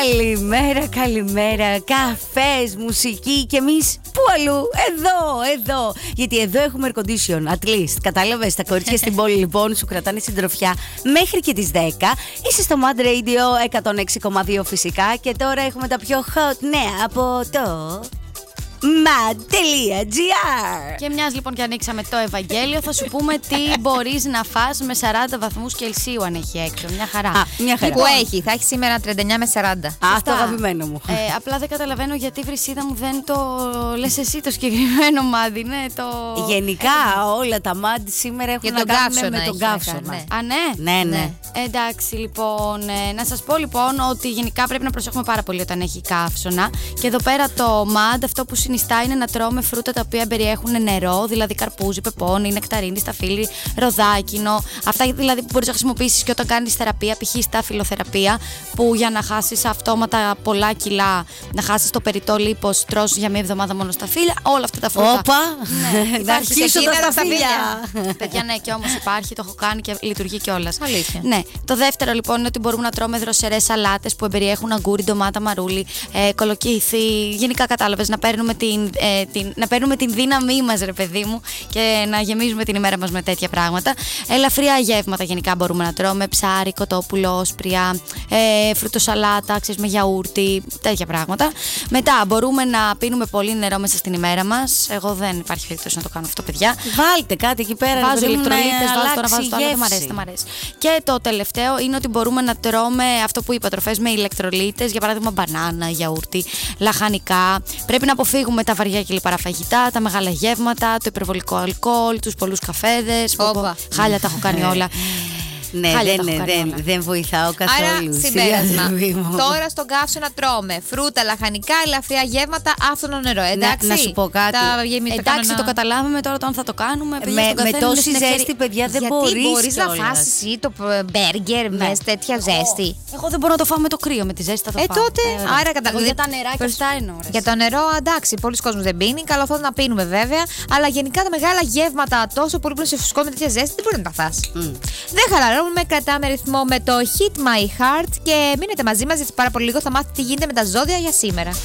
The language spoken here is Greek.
Καλημέρα, καλημέρα. Καφές, μουσική και εμείς πού αλλού? Εδώ. Γιατί εδώ έχουμε air condition, at least. Κατάλαβες, τα κορίτσια στην πόλη λοιπόν σου κρατάνε συντροφιά μέχρι και τις 10. Είσαι στο Mad Radio 106,2 φυσικά. Και τώρα έχουμε τα πιο hot νέα από το mad.gr. Και μιας λοιπόν και ανοίξαμε το Ευαγγέλιο, θα σου πούμε τι μπορείς να φας με 40 βαθμούς Κελσίου αν έχει έξω. Μια χαρά. Μια χαρά. Που έχει, θα έχει σήμερα 39 με 40. Το αγαπημένο μου. Απλά δεν καταλαβαίνω γιατί, Βρυσίδα μου, δεν το λες εσύ το συγκεκριμένο μάδι. Ναι, Γενικά όλα τα μάδι σήμερα έχουν να κάνουν με τον καύσωνα. Ναι. Α, ναι. Ναι. Εντάξει, λοιπόν, να σας πω λοιπόν ότι γενικά πρέπει να προσέχουμε πάρα πολύ όταν έχει καύσωνα. Και εδώ πέρα το MAD, αυτό που συνιστά είναι να τρώμε φρούτα τα οποία περιέχουν νερό, δηλαδή καρπούζι, πεπόνι, νεκταρίνη, σταφύλι, ροδάκινο. Αυτά δηλαδή που μπορείς να χρησιμοποιήσεις και όταν κάνεις θεραπεία, π.χ. σταφυλοθεραπεία, που για να χάσεις αυτόματα πολλά κιλά, να χάσεις το περιττό λίπος, τρως για μία εβδομάδα μόνο σταφύλια. Όλα αυτά τα φρούτα. Όπα! Ναι, να αρχίσω τα σταφύλια. Παιδιά, ναι, και όμως υπάρχει, το έχω κάνει και λειτουργεί κιόλας. Αλήθεια. Ναι. Το δεύτερο λοιπόν είναι ότι μπορούμε να τρώμε δροσερές σαλάτες που περιέχουν αγκούρι, ντομάτα, μαρούλι, κολοκύθι. Γενικά κατάλαβες, να παίρνουμε την δύναμή μας, ρε παιδί μου, και να γεμίζουμε την ημέρα μας με τέτοια πράγματα. Ελαφριά γεύματα γενικά μπορούμε να τρώμε, ψάρι, κοτόπουλο, όσπρια, φρουτοσαλάτα, ξέρεις, με γιαούρτι, τέτοια πράγματα. Μετά μπορούμε να πίνουμε πολύ νερό μέσα στην ημέρα μας. Εγώ δεν υπάρχει περίπτωση να το κάνω αυτό, παιδιά. Βάλτε κάτι εκεί πέρα. Βάζω ηλεκτρολίτες, βάζω τώρα, αλλάξει βάζω το άλλο. Δεν μ' αρέσει. Και το τελευταίο είναι ότι μπορούμε να τρώμε αυτό που είπα, τροφές με ηλεκτρολίτες, για παράδειγμα μπανάνα, γιαούρτι, λαχανικά. Πρέπει να αποφύγουμε τα βαριά και λιπαρά φαγητά, τα μεγάλα γεύματα, το υπερβολικό αλκοόλ, τους πολλούς καφέδες. Χάλια τα έχω κάνει όλα. Ναι, δεν βοηθάω καθόλου. Άρα, συμπέρασμα. Τώρα στον καύσωνα τρώμε φρούτα, λαχανικά, ελαφριά γεύματα, άφθονο νερό. Εντάξει. Να σου πω κάτι. Εντάξει, το καταλάβαμε τώρα το αν θα το κάνουμε. Με τόση ζέστη, παιδιά, δεν μπορείς. Γιατί μπορείς να φας εσύ το μπέργκερ με τέτοια ζέστη? Εγώ δεν μπορώ να το φάω με το κρύο, με τη ζέστη θα το φάω. Τότε, άρα καταλαβαίνω. Για τα νερά και αυτά είναι ώρες. Για το νερό, εντάξει, πολλοί κόσμοι δεν πίνει. Καλό θα να πίνουμε βέβαια. Αλλά γενικά τα μεγάλα γεύματα, τόσο πολύ που σε φουσκώνει με τέτοια ζέστη, δεν μπορεί να τα φας. Δεν χαλαρώνουμε, κρατάμε ρυθμό με το Hit My Heart και μείνετε μαζί μας γιατί πάρα πολύ λίγο θα μάθετε τι γίνεται με τα ζώδια για σήμερα.